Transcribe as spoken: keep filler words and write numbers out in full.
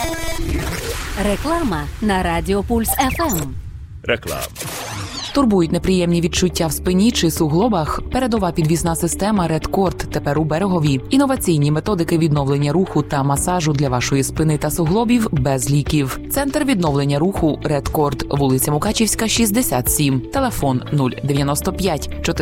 Реклама на Радіо Пульс еф ем. Реклама. Турбують неприємні відчуття в спині чи суглобах? Передова підвісна система Редкорд тепер у Берегові. Інноваційні методики відновлення руху та масажу для вашої спини та суглобів без ліків. Центр відновлення руху Редкорд, вулиця Мукачівська, шістдесят сім. Телефон нуль дев'яносто п'ять